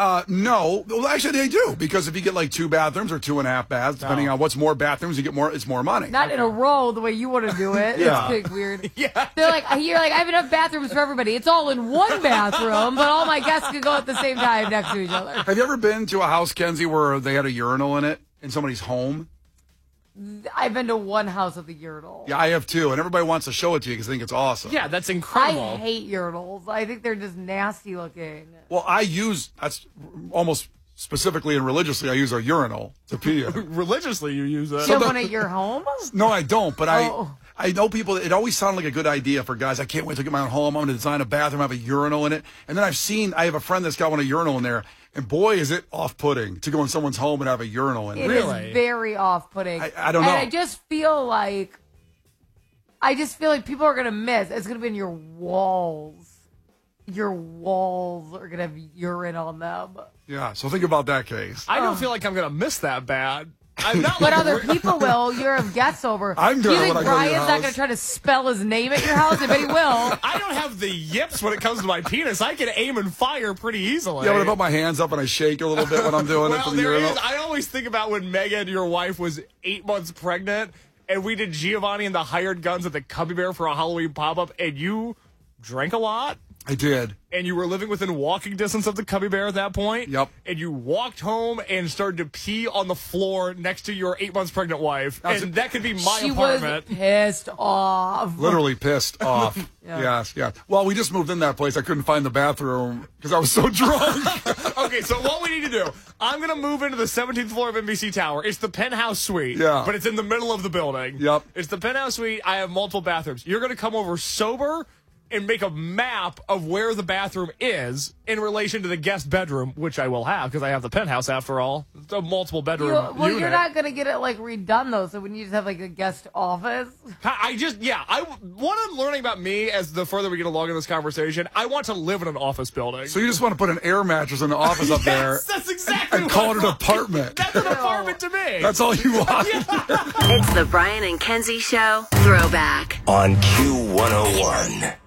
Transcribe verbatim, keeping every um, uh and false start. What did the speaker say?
Uh, no. Well, actually, they do, because if you get like two bathrooms or two and a half baths, depending no. on what's more bathrooms, you get more. It's more money. Not okay. in a row the way you want to do it. Yeah. It's weird. Yeah. They're like, you're like, I have enough bathrooms for everybody. It's all in one bathroom, but all my guests can go at the same time next to each other. Have you ever been to a house, Kenzie, where they had a urinal in it in somebody's home? I've been to one house with a urinal. Yeah, I have too, and everybody wants to show it to you because they think it's awesome. Yeah, that's incredible. I hate urinals. I think they're just nasty looking. Well, I use, that's almost specifically and religiously, I use a urinal to pee in. Religiously, you use that. Do you have one at your home? No, I don't, but I Oh. I know people, it always sounded like a good idea for guys. I can't wait to get my own home. I'm going to design a bathroom, have a urinal in it. And then I've seen, I have a friend that's got one a urinal in there, and boy, is it off-putting to go in someone's home and have a urinal in it. It Really? is very off-putting. I, I don't know. And I just feel like, I just feel like people are going to miss. It's going to be in your walls. Your walls are going to have urine on them. Yeah, so think about that case. I don't feel like I'm going to miss that bad. I'm not But like other people will. You're have guests over. I'm Do you gonna think when I go to your Brian's not going house. to try to spell his name at your house? I bet he will. I don't have the yips when it comes to my penis. I can aim and fire pretty easily. Yeah, when I put my hands up and I shake a little bit when I'm doing it Well, for the there urinal. is. I always think about when Megan, your wife, was eight months pregnant, and we did Giovanni and the Hired Guns at the Cubby Bear for a Halloween pop-up, and you drank a lot. I did. And you were living within walking distance of the Cubby Bear at that point. Yep. And you walked home and started to pee on the floor next to your eight months pregnant wife. That's and a- that could be my She apartment. was pissed off. Literally pissed off. Yeah. Yes, yeah. Well, we just moved in that place. I couldn't find the bathroom because I was so drunk. Okay, so what we need to do, I'm going to move into the seventeenth floor of N B C Tower. It's the penthouse suite. Yeah. But it's in the middle of the building. Yep. It's the penthouse suite. I have multiple bathrooms. You're going to come over sober and make a map of where the bathroom is in relation to the guest bedroom, which I will have because I have the penthouse after all. It's a multiple bedroom You, well, unit. you're not going to get it like redone though. So when you just have like a guest office, I just, yeah, I, what I'm learning about me as the further we get along in this conversation, I want to live in an office building. So you just want to put an air mattress in the office up there Yes, that's exactly and what call I it an want. apartment. That's an apartment to me. That's all you want. It's the Brian and Kenzie Show Throwback on Q one oh one.